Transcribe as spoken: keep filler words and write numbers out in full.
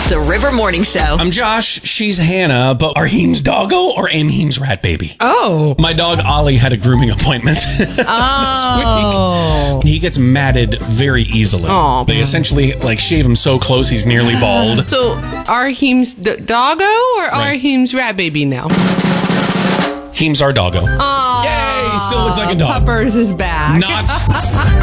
The River Morning Show. I'm Josh. She's Hannah. But are Heem's doggo or am Heem's rat baby? Oh. My dog Ollie had a grooming appointment Oh. this week. He gets matted very easily. Aw. They essentially like shave him so close he's nearly bald. So, are Heem's d- doggo or are Right. Heem's rat baby now? Heem's our doggo. Oh. Yay! He still looks like a dog. Puppers is back. Not.